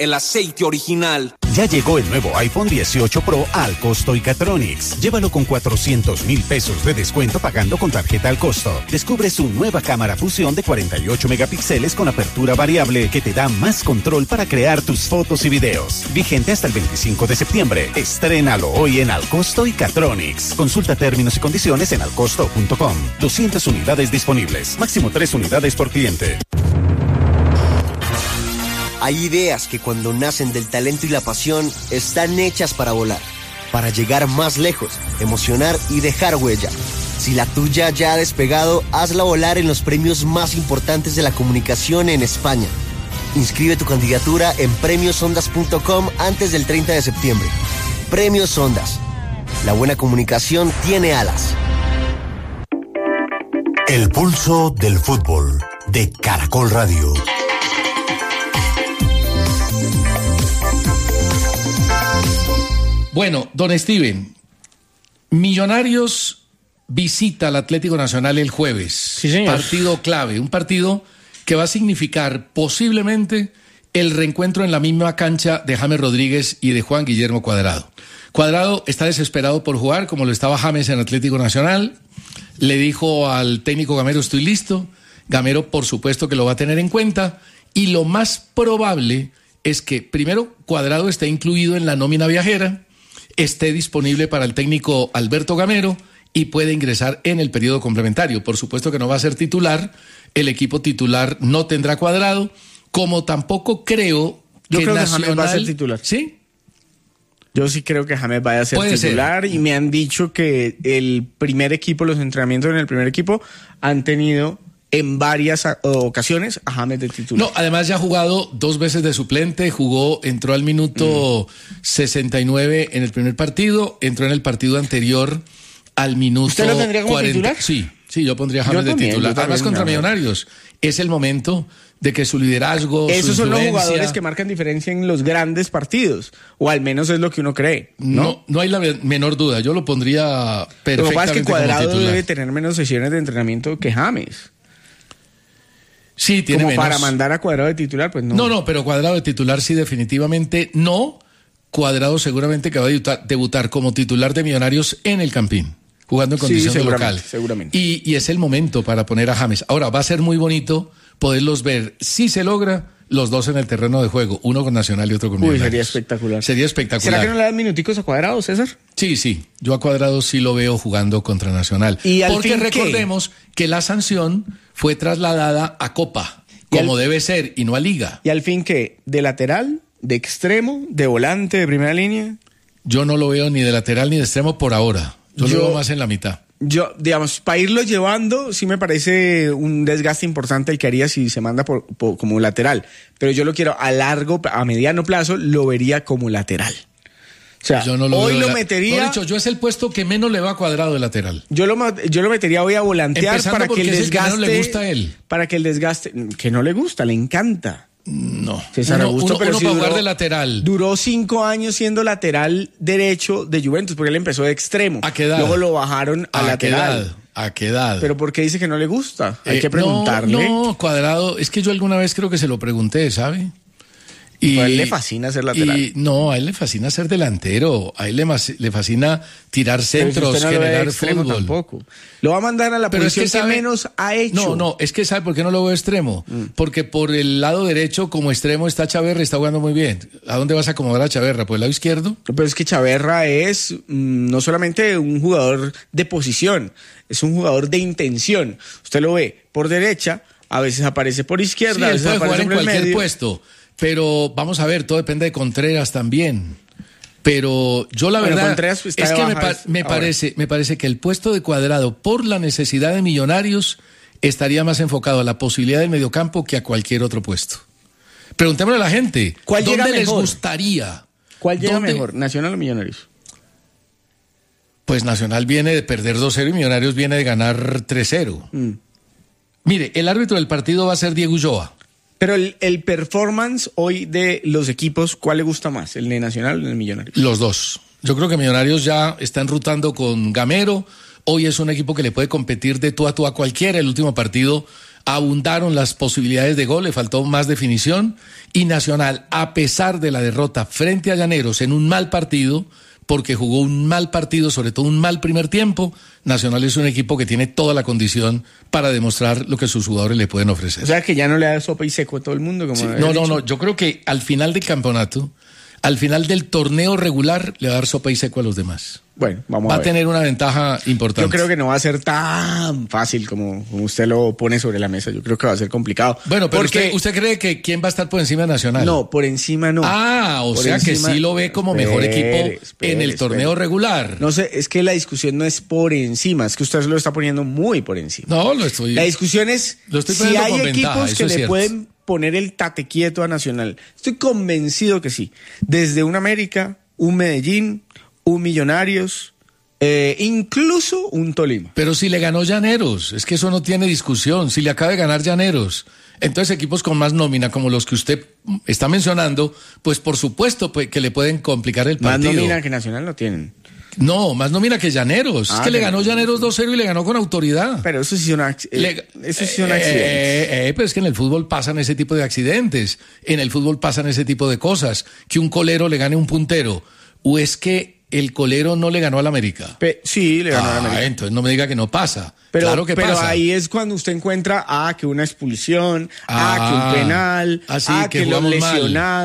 el aceite original. Ya llegó el nuevo iPhone 18 Pro al costo Icatronics. Llévalo con 400,000 pesos de descuento pagando con tarjeta al costo. Descubre su nueva cámara fusión de 48 megapíxeles con apertura variable que te da más control para crear tus fotos y videos. Vigente hasta el 25 de septiembre. Estrénalo hoy en Alcosto Icatronics. Consulta términos y condiciones en alcosto.com. 200 unidades disponibles. Máximo 3 unidades por cliente. Hay ideas que cuando nacen del talento y la pasión están hechas para volar, para llegar más lejos, emocionar y dejar huella. Si la tuya ya ha despegado, hazla volar en los premios más importantes de la comunicación en España. Inscribe tu candidatura en premiosondas.com antes del 30 de septiembre. Premios Ondas. La buena comunicación tiene alas. El pulso del fútbol de Caracol Radio. Bueno, don Steven, Millonarios visita al Atlético Nacional el jueves. Sí, señor. Partido clave, un partido que va a significar posiblemente el reencuentro en la misma cancha de James Rodríguez y de Juan Guillermo Cuadrado. Cuadrado está desesperado por jugar, como lo estaba James en Atlético Nacional. Le dijo al técnico Gamero, estoy listo. Gamero, por supuesto que lo va a tener en cuenta. Y lo más probable es que, primero, Cuadrado esté incluido en la nómina viajera, esté disponible para el técnico Alberto Gamero y puede ingresar en el periodo complementario. Por supuesto que no va a ser titular, el equipo titular no tendrá Cuadrado, como tampoco creo que Nacional... James va a ser titular. ¿Sí? Yo sí creo que James vaya a ser titular y me han dicho que el primer equipo, los entrenamientos en el primer equipo han tenido en varias ocasiones a James de titular. No, además ya ha jugado 2 veces de suplente, entró al minuto 69 en el primer partido, entró en el partido anterior al minuto ¿Usted lo tendría como 40. titular? Sí, yo pondría a James de titular. Además contra Millonarios es el momento de que su liderazgo, esos su son influencia... los jugadores que marcan diferencia en los grandes partidos, o al menos es lo que uno cree. No hay la menor duda, yo lo pondría perfectamente. Lo que pasa es que Cuadrado como debe tener menos sesiones de entrenamiento que James. Sí, tiene como menos. para mandar a Cuadrado de titular, pues no. No, pero Cuadrado de titular sí, definitivamente no. Cuadrado seguramente que va a debutar como titular de Millonarios en el Campín, jugando en condición de local. Seguramente. Y es el momento para poner a James. Ahora, va a ser muy bonito poderlos ver, si se logra, los dos en el terreno de juego, uno con Nacional y otro con Millonarios. Sería espectacular. Sería espectacular. ¿Será que no le dan minuticos a Cuadrado, César? Sí. Yo a Cuadrado sí lo veo jugando contra Nacional. Porque recordemos que la sanción fue trasladada a Copa, como debe ser, y no a Liga. ¿Y al fin qué? ¿De lateral? ¿De extremo? ¿De volante? ¿De primera línea? Yo no lo veo ni de lateral ni de extremo por ahora. Yo lo veo más en la mitad. Yo, digamos, para irlo llevando, sí me parece un desgaste importante el que haría si se manda como lateral. Pero yo lo quiero a mediano plazo, lo vería como lateral. O sea, yo no lo hoy veo lo metería... dicho, yo es el puesto que menos le va a Cuadrado de lateral. Yo lo metería hoy a volantear. Empezando para que el desgaste... Que no le gusta a él. Para que el desgaste... Que no le gusta, le encanta. No. César Augusto, pero uno sí para jugar de lateral. Duró 5 años siendo lateral derecho de Juventus, porque él empezó de extremo. ¿A qué edad? Luego lo bajaron a lateral. ¿A qué edad? Pero ¿por qué dice que no le gusta? Hay que preguntarle. No, Cuadrado, es que yo alguna vez creo que se lo pregunté, ¿sabe? Y a él le fascina ser lateral. A él le fascina ser delantero. A él le fascina tirar centros, si generar fútbol. Tampoco. Lo va a mandar a la posición que menos ha hecho. No, es que ¿sabe por qué no lo veo extremo? Porque por el lado derecho, como extremo, está Chaverra y está jugando muy bien. ¿A dónde vas a acomodar a Chaverra? ¿Por el lado izquierdo? Pero es que Chaverra es no solamente un jugador de posición, es un jugador de intención. Usted lo ve por derecha, a veces aparece por izquierda, a veces puede aparece jugar en cualquier medio. puesto. Pero vamos a ver, todo depende de Contreras también. Pero yo la verdad es que me parece que el puesto de Cuadrado, por la necesidad de Millonarios, estaría más enfocado a la posibilidad del mediocampo que a cualquier otro puesto. Preguntémosle a la gente, ¿dónde les gustaría? ¿Cuál llega mejor, Nacional o Millonarios? Pues Nacional viene de perder 2-0 y Millonarios viene de ganar 3-0. Mire, el árbitro del partido va a ser Diego Ulloa. Pero el performance hoy de los equipos, ¿cuál le gusta más? ¿El de Nacional o el de Millonarios? Los dos. Yo creo que Millonarios ya está enrutando con Gamero. Hoy es un equipo que le puede competir de tú a cualquiera. El último partido abundaron las posibilidades de gol, le faltó más definición, y Nacional, a pesar de la derrota frente a Llaneros en un mal partido, porque jugó un mal partido, sobre todo un mal primer tiempo, Nacional es un equipo que tiene toda la condición para demostrar lo que sus jugadores le pueden ofrecer. O sea, que ya no le da sopa y seco a todo el mundo. Como sí, no, yo creo que al final del campeonato, al final del torneo regular, le va a dar sopa y seco a los demás. Bueno, vamos a ver. Va a tener una ventaja importante. Yo creo que no va a ser tan fácil como usted lo pone sobre la mesa. Yo creo que va a ser complicado. Bueno, pero ¿usted cree que quién va a estar por encima de Nacional? No, por encima no. O sea que sí lo ve como mejor equipo en el torneo regular. No sé, es que la discusión no es por encima, es que usted lo está poniendo muy por encima. No, lo estoy. La discusión es si hay equipos que le pueden poner el tate quieto a Nacional. Estoy convencido que sí. Desde un América, un Medellín, un Millonarios, incluso un Tolima. Pero si le ganó Llaneros, es que eso no tiene discusión. Si le acaba de ganar Llaneros, entonces equipos con más nómina, como los que usted está mencionando, pues por supuesto que le pueden complicar el partido. Más nómina que Nacional no tienen. No, más nómina que Llaneros. Es que le ganó Llaneros 2-0 y le ganó con autoridad. Pero eso sí son accidentes. Pero es que en el fútbol pasan ese tipo de accidentes. En el fútbol pasan ese tipo de cosas. Que un colero le gane un puntero. O es que el colero no le ganó al América. Sí, le ganó al América. Entonces no me diga que no pasa. Pero, claro que pasa. Pero ahí es cuando usted encuentra que una expulsión, que un penal, que los lesionados.